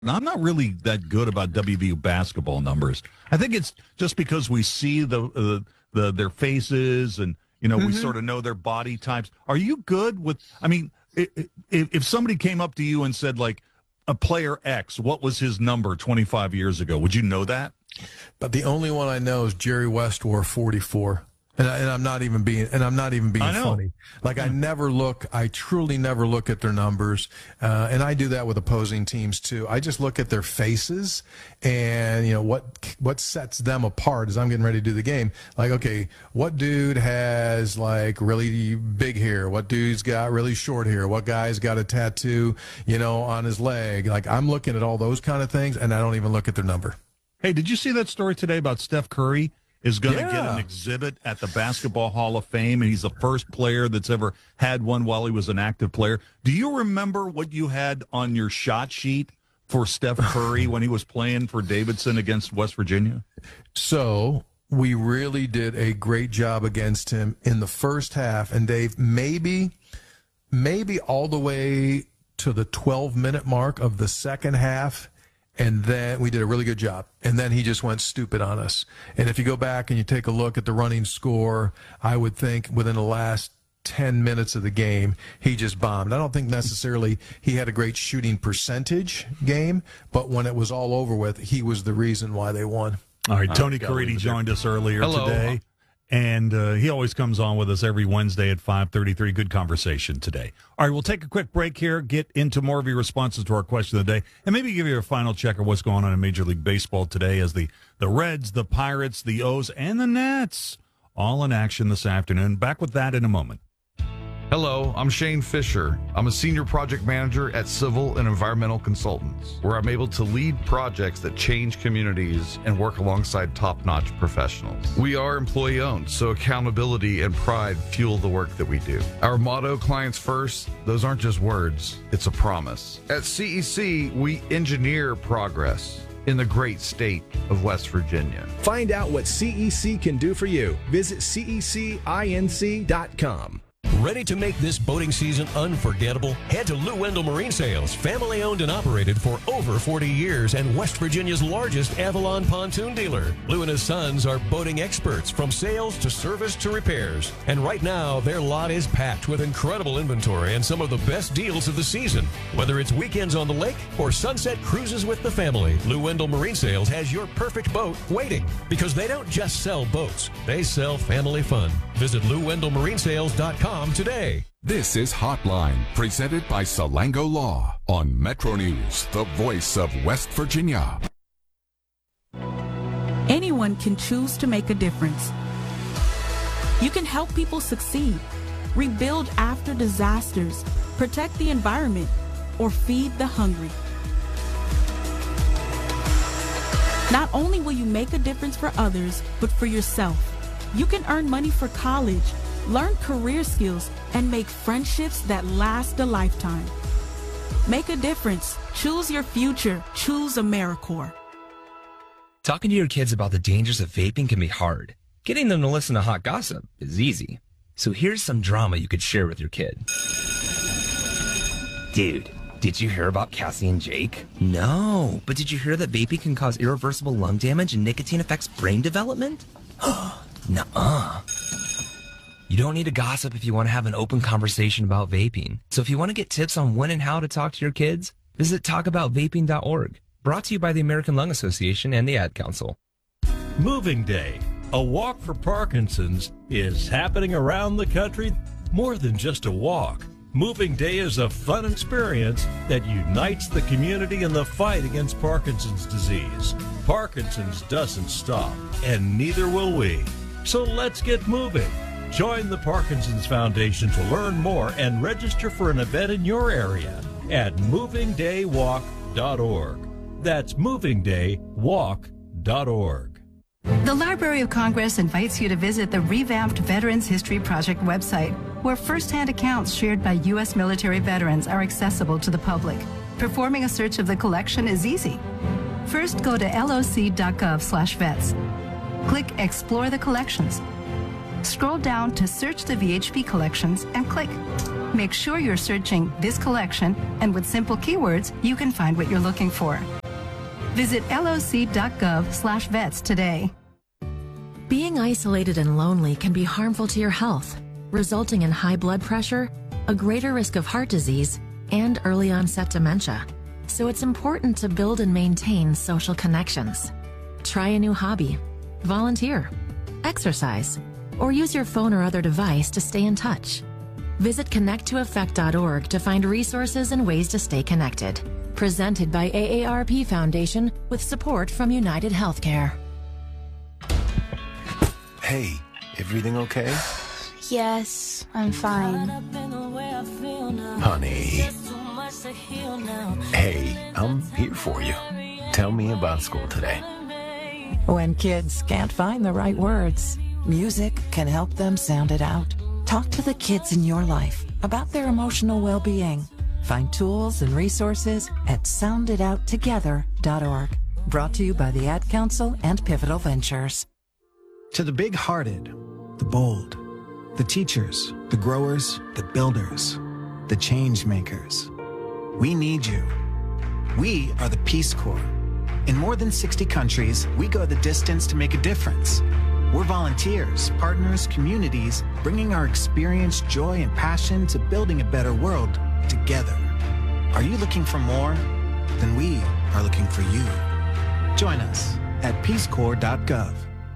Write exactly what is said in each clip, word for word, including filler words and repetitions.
I'm not really that good about W V U basketball numbers. I think it's just because we see the uh, the their faces and, you know, mm-hmm. we sort of know their body types. Are you good with, I mean, if, if somebody came up to you and said, like, a player X, what was his number twenty-five years ago? Would you know that? But the only one I know is Jerry West wore forty-four. And, I, and I'm not even being and I'm not even being funny. Like, I never look, I truly never look at their numbers, uh, and I do that with opposing teams too. I just look at their faces, and you know what what sets them apart. As I'm getting ready to do the game, like, okay, what dude has like really big hair? What dude's got really short hair? What guy's got a tattoo, you know, on his leg? Like, I'm looking at all those kind of things, and I don't even look at their number. Hey, did you see that story today about Steph Curry? Is going to yeah. get an exhibit at the Basketball Hall of Fame, and he's the first player that's ever had one while he was an active player. Do you remember what you had on your shot sheet for Steph Curry when he was playing for Davidson against West Virginia? So we really did a great job against him in the first half, and Dave, maybe, maybe all the way to the twelve-minute mark of the second half. And then we did a really good job. And then he just went stupid on us. And if you go back and you take a look at the running score, I would think within the last ten minutes of the game, he just bombed. I don't think necessarily he had a great shooting percentage game, but when it was all over with, he was the reason why they won. All right, Tony Caridi joined us earlier Hello. today. And uh, he always comes on with us every Wednesday at five thirty-three. Good conversation today. All right, we'll take a quick break here, get into more of your responses to our question of the day, and maybe give you a final check of what's going on in Major League Baseball today as the, the Reds, the Pirates, the O's, and the Nats all in action this afternoon. Back with that in a moment. Hello, I'm Shane Fisher. I'm a senior project manager at Civil and Environmental Consultants, where I'm able to lead projects that change communities and work alongside top-notch professionals. We are employee-owned, so accountability and pride fuel the work that we do. Our motto, clients first, those aren't just words, it's a promise. At C E C, we engineer progress in the great state of West Virginia. Find out what C E C can do for you. Visit C E C inc dot com. Ready to make this boating season unforgettable? Head to Lou Wendell Marine Sales, family owned and operated for over forty years and West Virginia's largest Avalon pontoon dealer. Lou and his sons are boating experts from sales to service to repairs. And right now, their lot is packed with incredible inventory and some of the best deals of the season. Whether it's weekends on the lake or sunset cruises with the family, Lou Wendell Marine Sales has your perfect boat waiting. Because they don't just sell boats, they sell family fun. Visit Lou Wendell Marine Sales dot com today. This is Hotline, presented by Salango Law on Metro News, the voice of West Virginia. Anyone can choose to make a difference. You can help people succeed, rebuild after disasters, protect the environment, or feed the hungry. Not only will you make a difference for others, but for yourself. You can earn money for college, learn career skills, and make friendships that last a lifetime. Make a difference. Choose your future. Choose AmeriCorps. Talking to your kids about the dangers of vaping can be hard. Getting them to listen to hot gossip is easy. So here's some drama you could share with your kid. Dude, did you hear about Cassie and Jake? No, but did you hear that vaping can cause irreversible lung damage and nicotine affects brain development? Nuh-uh. You don't need to gossip if you want to have an open conversation about vaping. So if you want to get tips on when and how to talk to your kids, visit talk about vaping dot org. Brought to you by the American Lung Association and the Ad Council. Moving Day, a walk for Parkinson's, is happening around the country. More than just a walk. Moving Day is a fun experience that unites the community in the fight against Parkinson's disease. Parkinson's doesn't stop, and neither will we. So let's get moving. Join the Parkinson's Foundation to learn more and register for an event in your area at moving day walk dot org. That's moving day walk dot org. The Library of Congress invites you to visit the revamped Veterans History Project website, where first-hand accounts shared by U S military veterans are accessible to the public. Performing a search of the collection is easy. First, go to L O C dot gov slash vets. Click Explore the Collections. Scroll down to Search the V H P Collections and click. Make sure you're searching this collection, and with simple keywords, you can find what you're looking for. Visit loc.gov slash vets today. Being isolated and lonely can be harmful to your health, resulting in high blood pressure, a greater risk of heart disease, and early onset dementia. So it's important to build and maintain social connections. Try a new hobby, volunteer, exercise, or use your phone or other device to stay in touch. Visit connect to effect dot org to find resources and ways to stay connected. Presented by A A R P Foundation with support from United Healthcare. Hey, everything okay? Yes, I'm fine. Honey. Hey, I'm here for you. Tell me about school today. When kids can't find the right words, music can help them sound it out. Talk to the kids in your life about their emotional well-being. Find tools and resources at sound it out together dot org. Brought to you by the Ad Council and Pivotal Ventures. To the big-hearted, the bold, the teachers, the growers, the builders, the change makers, we need you. We are the Peace Corps. In more than sixty countries, we go the distance to make a difference. We're volunteers, partners, communities, bringing our experience, joy, and passion to building a better world together. Are you looking for more? Then we are looking for you. Join us at peace corps dot gov.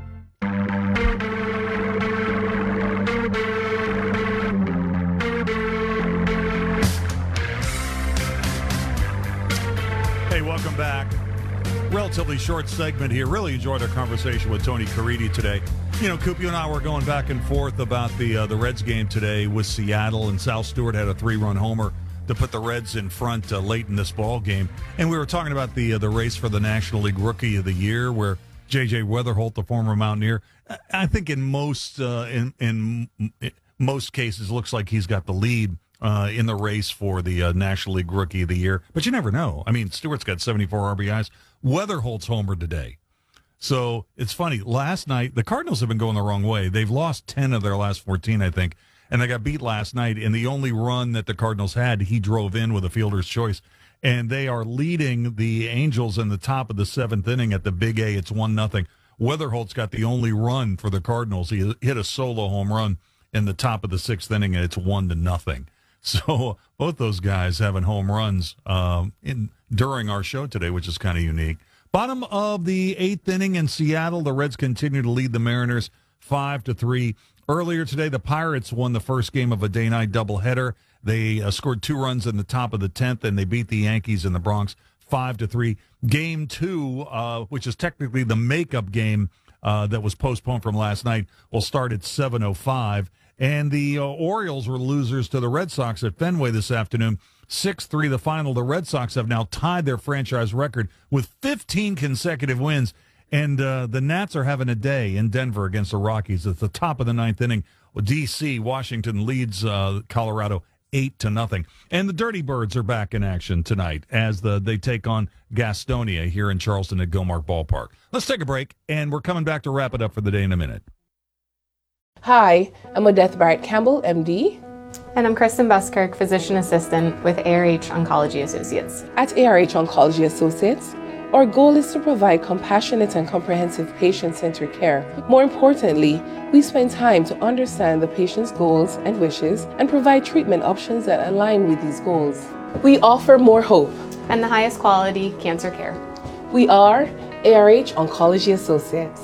Hey, welcome back. Relatively short segment here. Really enjoyed our conversation with Tony Caridi today. You know, Coop, you and I were going back and forth about the uh, the Reds game today with Seattle, and Sal Stewart had a three-run homer to put the Reds in front uh, late in this ball game. And we were talking about the uh, the race for the National League Rookie of the Year, where J J Weatherholt, the former Mountaineer, I think in most uh, in in most cases looks like he's got the lead uh, in the race for the uh, National League Rookie of the Year. But you never know. I mean, Stewart's got seventy-four R B Is. Weatherholt's homer today. So it's funny. Last night, the Cardinals have been going the wrong way. They've lost ten of their last fourteen, I think, and they got beat last night. And the only run that the Cardinals had, he drove in with a fielder's choice. And they are leading the Angels in the top of the seventh inning at the Big A. It's one nothing. Weatherholt's got the only run for the Cardinals. He hit a solo home run in the top of the sixth inning, and it's one to nothing. So both those guys having home runs um, in during our show today, which is kind of unique. Bottom of the eighth inning in Seattle, the Reds continue to lead the Mariners five to three. Earlier today, the Pirates won the first game of a day-night doubleheader. They uh, scored two runs in the top of the tenth, and they beat the Yankees in the Bronx five to three. Game two, uh, which is technically the makeup game uh, that was postponed from last night, will start at seven oh five. And the uh, Orioles were losers to the Red Sox at Fenway this afternoon. six three the final. The Red Sox have now tied their franchise record with fifteen consecutive wins. And uh, the Nats are having a day in Denver against the Rockies. At the top of the ninth inning, D C, Washington leads uh, Colorado eight to nothing. And the Dirty Birds are back in action tonight as the they take on Gastonia here in Charleston at Gilmark Ballpark. Let's take a break, and we're coming back to wrap it up for the day in a minute. Hi, I'm Odette Barrett Campbell, M D. And I'm Kristen Buskirk, Physician Assistant with A R H Oncology Associates. At A R H Oncology Associates, our goal is to provide compassionate and comprehensive patient-centered care. More importantly, we spend time to understand the patient's goals and wishes and provide treatment options that align with these goals. We offer more hope and the highest quality cancer care. We are A R H Oncology Associates.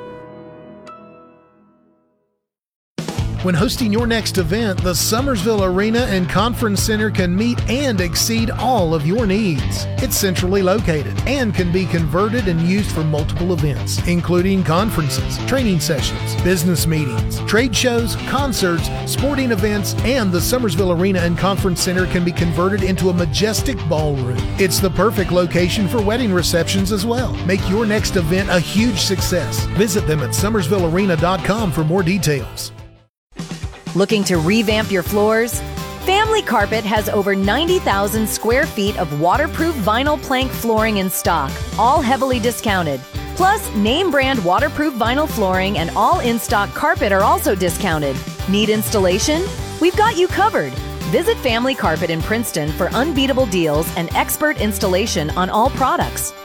When hosting your next event, the Summersville Arena and Conference Center can meet and exceed all of your needs. It's centrally located and can be converted and used for multiple events, including conferences, training sessions, business meetings, trade shows, concerts, sporting events, and the Summersville Arena and Conference Center can be converted into a majestic ballroom. It's the perfect location for wedding receptions as well. Make your next event a huge success. Visit them at summersville arena dot com for more details. Looking to revamp your floors? Family Carpet has over ninety thousand square feet of waterproof vinyl plank flooring in stock, all heavily discounted. Plus, name brand waterproof vinyl flooring and all in-stock carpet are also discounted. Need installation? We've got you covered. Visit Family Carpet in Princeton for unbeatable deals and expert installation on all products.